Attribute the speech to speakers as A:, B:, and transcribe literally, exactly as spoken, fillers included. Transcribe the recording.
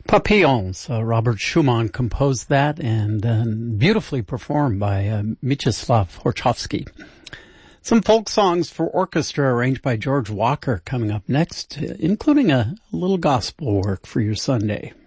A: Papillons, uh, Robert Schumann composed that, and uh, beautifully performed by uh, Mieczyslaw Horchowski. Some folk songs for orchestra arranged by George Walker coming up next, including a little gospel work for your Sunday.